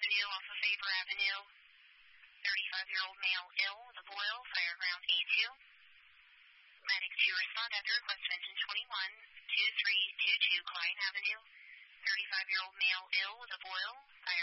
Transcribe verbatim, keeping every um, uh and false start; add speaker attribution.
Speaker 1: Avenue off of Faber Avenue. thirty-five-year-old male ill with a boil, fire ground A two. Medic to respond after request engine twenty-one two three two two Klein Avenue. thirty-five-year-old male ill with a boil, fire